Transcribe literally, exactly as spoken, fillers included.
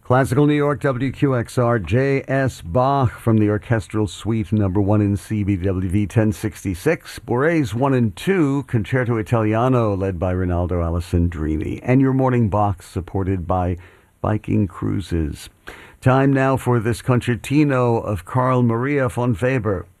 Classical New York, W Q X R, J S. Bach from the Orchestral Suite number one in C, B W V ten sixty-six. Borés one and two, Concerto Italiano, led by Rinaldo Alessandrini. And your morning box, supported by Viking Cruises. Time now for this concertino of Carl Maria von Weber.